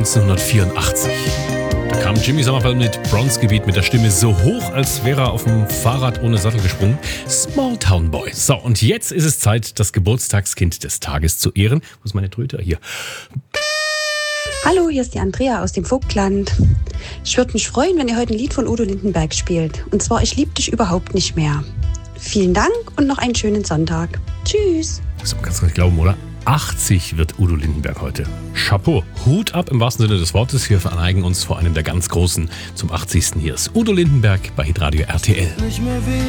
1984. Da kam Jimmy Sommerfeld mit Bronzegebiet mit der Stimme so hoch, als wäre er auf dem Fahrrad ohne Sattel gesprungen. Small Town Boy. So, und jetzt ist es Zeit, das Geburtstagskind des Tages zu ehren. Wo ist meine Tröte? Hier. Hallo, hier ist die Andrea aus dem Vogtland. Ich würde mich freuen, wenn ihr heute ein Lied von Udo Lindenberg spielt. Und zwar Ich lieb dich überhaupt nicht mehr. Vielen Dank und noch einen schönen Sonntag. Tschüss. Das kannst du nicht glauben, oder? 80 wird Udo Lindenberg heute. Chapeau. Hut ab im wahrsten Sinne des Wortes. Wir verneigen uns vor einem der ganz Großen zum 80. Hier ist Udo Lindenberg bei Hitradio RTL.